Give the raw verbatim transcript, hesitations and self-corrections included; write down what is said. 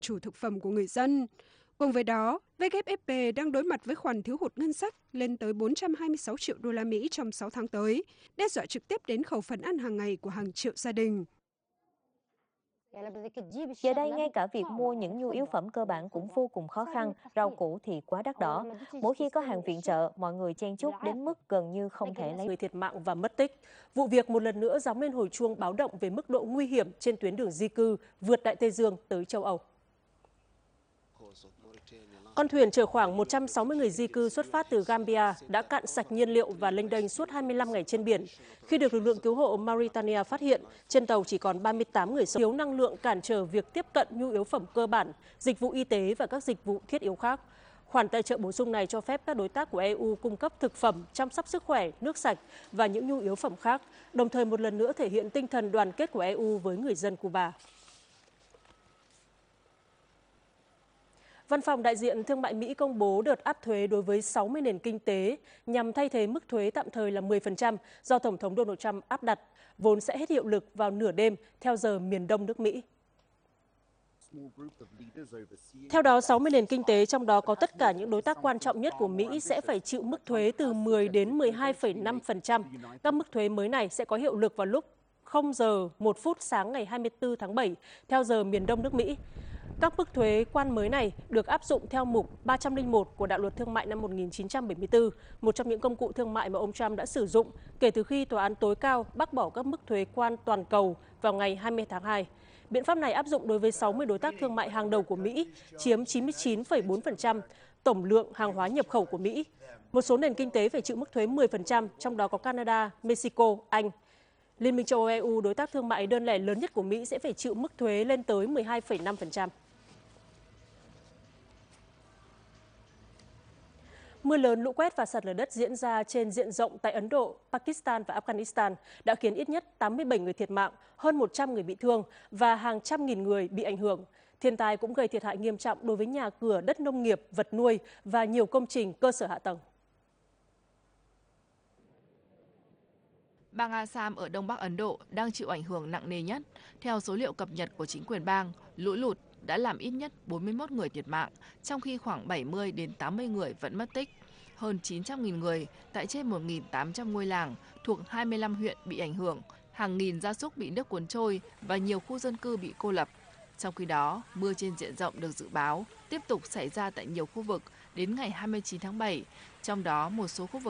chủ thực phẩm của người dân. Cùng với đó, vê kép ép pê đang đối mặt với khoản thiếu hụt ngân sách lên tới bốn trăm hai mươi sáu triệu đô la Mỹ trong sáu tháng tới, đe dọa trực tiếp đến khẩu phần ăn hàng ngày của hàng triệu gia đình. Giờ đây, ngay cả việc mua những nhu yếu phẩm cơ bản cũng vô cùng khó khăn, rau củ thì quá đắt đỏ. Mỗi khi có hàng viện trợ, mọi người chen chúc đến mức gần như không thể lấy. Người thiệt mạng và mất tích. Vụ việc một lần nữa gióng lên hồi chuông báo động về mức độ nguy hiểm trên tuyến đường di cư vượt Đại Tây Dương tới châu Âu. Con thuyền chở khoảng một trăm sáu mươi người di cư xuất phát từ Gambia đã cạn sạch nhiên liệu và lênh đênh suốt hai mươi lăm ngày trên biển. Khi được lực lượng cứu hộ Mauritania phát hiện, trên tàu chỉ còn ba mươi tám người sống, thiếu năng lượng cản trở việc tiếp cận nhu yếu phẩm cơ bản, dịch vụ y tế và các dịch vụ thiết yếu khác. Khoản tài trợ bổ sung này cho phép các đối tác của e u cung cấp thực phẩm, chăm sóc sức khỏe, nước sạch và những nhu yếu phẩm khác, đồng thời một lần nữa thể hiện tinh thần đoàn kết của e u với người dân Cuba. Văn phòng đại diện thương mại Mỹ công bố đợt áp thuế đối với sáu mươi nền kinh tế nhằm thay thế mức thuế tạm thời là mười phần trăm do Tổng thống Donald Trump áp đặt, vốn sẽ hết hiệu lực vào nửa đêm theo giờ miền đông nước Mỹ. Theo đó, sáu mươi nền kinh tế, trong đó có tất cả những đối tác quan trọng nhất của Mỹ, sẽ phải chịu mức thuế từ mười đến mười hai phẩy năm phần trăm. Các mức thuế mới này sẽ có hiệu lực vào lúc không giờ một phút sáng ngày hai mươi tư tháng bảy theo giờ miền đông nước Mỹ. Các mức thuế quan mới này được áp dụng theo mục ba trăm lẻ một của Đạo luật Thương mại năm một nghìn chín trăm bảy mươi tư, một trong những công cụ thương mại mà ông Trump đã sử dụng kể từ khi Tòa án tối cao bác bỏ các mức thuế quan toàn cầu vào ngày hai mươi tháng hai. Biện pháp này áp dụng đối với sáu mươi đối tác thương mại hàng đầu của Mỹ, chiếm chín mươi chín phẩy bốn phần trăm tổng lượng hàng hóa nhập khẩu của Mỹ. Một số nền kinh tế phải chịu mức thuế mười phần trăm, trong đó có Canada, Mexico, Anh. Liên minh châu Âu e u, đối tác thương mại đơn lẻ lớn nhất của Mỹ, sẽ phải chịu mức thuế lên tới mười hai phẩy năm phần trăm. Mưa lớn, lũ quét và sạt lở đất diễn ra trên diện rộng tại Ấn Độ, Pakistan và Afghanistan đã khiến ít nhất tám mươi bảy người thiệt mạng, hơn một trăm người bị thương và hàng trăm nghìn người bị ảnh hưởng. Thiên tai cũng gây thiệt hại nghiêm trọng đối với nhà cửa, đất nông nghiệp, vật nuôi và nhiều công trình cơ sở hạ tầng. Bang Assam ở Đông Bắc Ấn Độ đang chịu ảnh hưởng nặng nề nhất. Theo số liệu cập nhật của chính quyền bang, lũ lụt đã làm ít nhất bốn mươi mốt người thiệt mạng, trong khi khoảng bảy mươi đến tám mươi người vẫn mất tích. Hơn chín trăm nghìn người tại trên một nghìn tám trăm ngôi làng thuộc hai mươi lăm huyện bị ảnh hưởng, hàng nghìn gia súc bị nước cuốn trôi và nhiều khu dân cư bị cô lập. Trong khi đó, mưa trên diện rộng được dự báo tiếp tục xảy ra tại nhiều khu vực đến ngày hai mươi chín tháng bảy, trong đó một số khu vực